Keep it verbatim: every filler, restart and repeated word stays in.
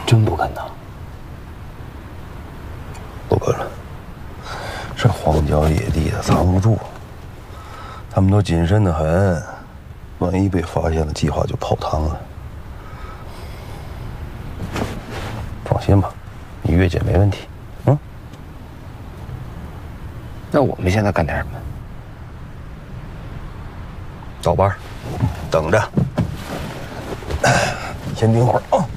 真不跟呐？ 不跟了。这荒郊野地的藏不住，他们都谨慎的很，万一被发现了，计划就泡汤了。放心吧，你月姐没问题。嗯。 那我们现在干点什么？ 早班，等着。先盯会儿啊。